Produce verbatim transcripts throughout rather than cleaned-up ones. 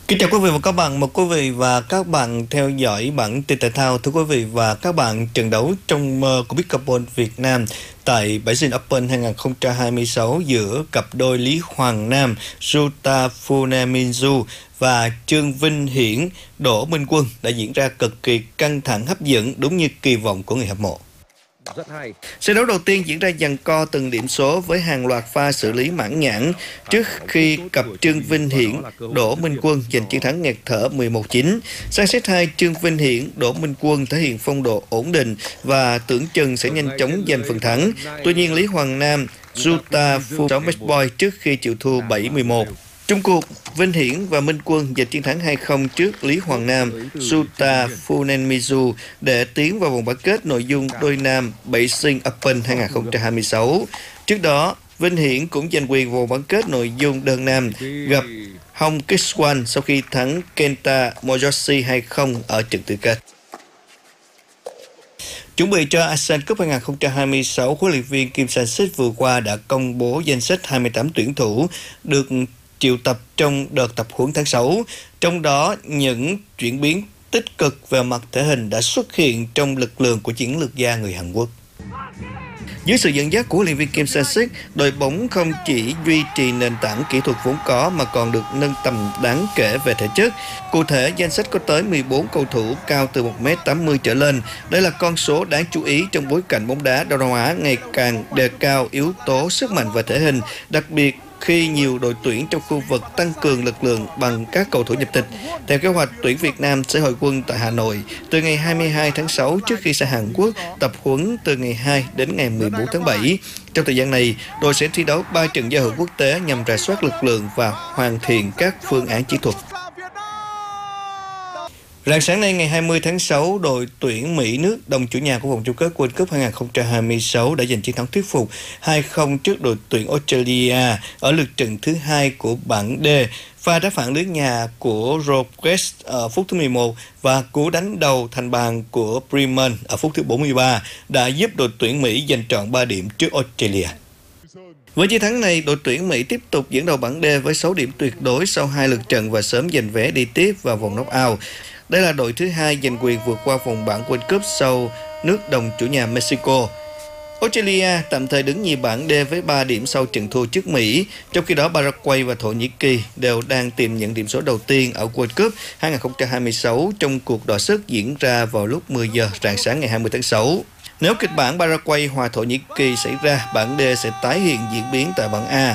Kính chào quý vị và các bạn, mời quý vị và các bạn theo dõi bản tin thể thao. Thưa quý vị và các bạn, trận đấu trong mơ của Pickleball Việt Nam tại Beijing Open hai không hai sáu giữa cặp đôi Lý Hoàng Nam, Yuta Funaminzu và Trương Vinh Hiển, Đỗ Minh Quân đã diễn ra cực kỳ căng thẳng, hấp dẫn, đúng như kỳ vọng của người hâm mộ. Rất hay. Trận đấu đầu tiên diễn ra giằng co từng điểm số với hàng loạt pha xử lý mãn nhãn trước khi cặp Trương Vinh Hiển, Đỗ Minh Quân giành chiến thắng nghẹt thở mười một chín. Sang set hai, Trương Vinh Hiển, Đỗ Minh Quân thể hiện phong độ ổn định và tưởng chừng sẽ nhanh chóng giành phần thắng. Tuy nhiên, Lý Hoàng Nam, Yuta Funaminzu match point trước khi chịu thua bảy mười một. Chung cuộc, Vinh Hiển và Minh Quân giành chiến thắng hai không trước Lý Hoàng Nam, Yuta Funaminzu để tiến vào vòng bán kết nội dung đôi nam Beijing Open hai không hai sáu. Trước đó, Vinh Hiển cũng giành quyền vào bán kết nội dung đơn nam gặp Hong Kik-swan sau khi thắng Kenta Moyoshi hai không ở trận tứ kết. Chuẩn bị cho ASEAN Cup hai không hai sáu, huấn luyện viên Kim Sang-sik vừa qua đã công bố danh sách hai mươi tám tuyển thủ được triệu tập trong đợt tập huấn tháng sáu. Trong đó, những chuyển biến tích cực về mặt thể hình đã xuất hiện trong lực lượng của chiến lược gia người Hàn Quốc. Dưới sự dẫn dắt của huấn luyện viên Kim Sang-sik, đội bóng không chỉ duy trì nền tảng kỹ thuật vốn có mà còn được nâng tầm đáng kể về thể chất. Cụ thể, danh sách có tới mười bốn cầu thủ cao từ một mét tám mươi trở lên. Đây là con số đáng chú ý trong bối cảnh bóng đá Đông Nam Á ngày càng đề cao yếu tố sức mạnh và thể hình, đặc biệt khi nhiều đội tuyển trong khu vực tăng cường lực lượng bằng các cầu thủ nhập tịch. Theo kế hoạch, tuyển Việt Nam sẽ hội quân tại Hà Nội từ ngày hai mươi hai tháng sáu trước khi sang Hàn Quốc tập huấn từ ngày hai đến ngày mười bốn tháng bảy. Trong thời gian này, đội sẽ thi đấu ba trận giao hữu quốc tế nhằm rà soát lực lượng và hoàn thiện các phương án chiến thuật. Rạng sáng nay ngày hai mươi tháng sáu, đội tuyển Mỹ, nước đồng chủ nhà của vòng chung kết World Cup hai không hai sáu đã giành chiến thắng thuyết phục hai không trước đội tuyển Australia ở lượt trận thứ hai của bảng D. Pha đá phản lưới nhà của Rodriguez ở phút thứ mười một và cú đánh đầu thành bàn của Freeman ở phút thứ bốn mươi ba đã giúp đội tuyển Mỹ giành trọn ba điểm trước Australia. Với chiến thắng này, đội tuyển Mỹ tiếp tục dẫn đầu bảng D với sáu điểm tuyệt đối sau hai lượt trận và sớm giành vé đi tiếp vào vòng knock-out. Đây là đội thứ hai giành quyền vượt qua vòng bảng World Cup sau nước đồng chủ nhà Mexico. Australia tạm thời đứng nhì bảng D với ba điểm sau trận thua trước Mỹ, trong khi đó Paraguay và Thổ Nhĩ Kỳ đều đang tìm những điểm số đầu tiên ở World Cup hai không hai sáu trong cuộc đọ sức diễn ra vào lúc mười giờ rạng sáng ngày hai mươi tháng sáu. Nếu kịch bản Paraguay hòa Thổ Nhĩ Kỳ xảy ra, bảng D sẽ tái hiện diễn biến tại bảng A.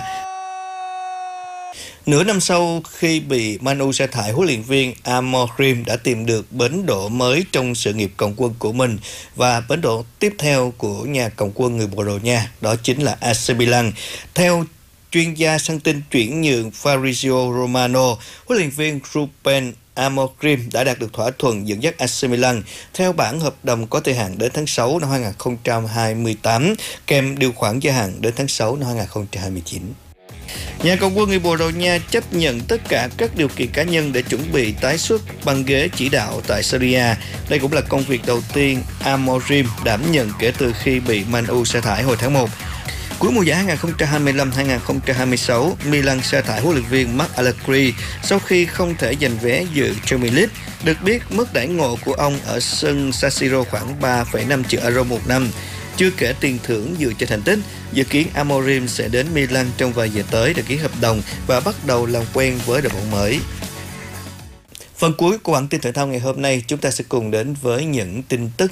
Nửa năm sau khi bị Man U sa thải, huấn luyện viên Amorim đã tìm được bến đỗ mới trong sự nghiệp cầm quân của mình, và bến đỗ tiếp theo của nhà cầm quân người Bồ Đào Nha đó chính là a xê Milan. Theo chuyên gia săn tin chuyển nhượng Fabrizio Romano, huấn luyện viên Ruben Amorim đã đạt được thỏa thuận dẫn dắt a xê Milan theo bản hợp đồng có thời hạn đến tháng sáu năm hai không hai tám, kèm điều khoản gia hạn đến tháng sáu năm hai không hai chín. Nhà cầm quân người Bồ Đào Nha chấp nhận tất cả các điều kiện cá nhân để chuẩn bị tái xuất băng ghế chỉ đạo tại Serie A. Đây cũng là công việc đầu tiên Amorim đảm nhận kể từ khi bị Man U sa thải hồi tháng một. Cuối mùa giải hai không hai lăm hai không hai sáu, Milan sa thải huấn luyện viên Marc Allegri sau khi không thể giành vé dự Champions League. Được biết, mức đãi ngộ của ông ở sân San Siro khoảng ba phẩy năm triệu euro một năm. Chưa kể tiền thưởng dựa trên thành tích, dự kiến Amorim sẽ đến Milan trong vài giờ tới để ký hợp đồng và bắt đầu làm quen với đội bóng mới. Phần cuối của bản tin thể thao ngày hôm nay, chúng ta sẽ cùng đến với những tin tức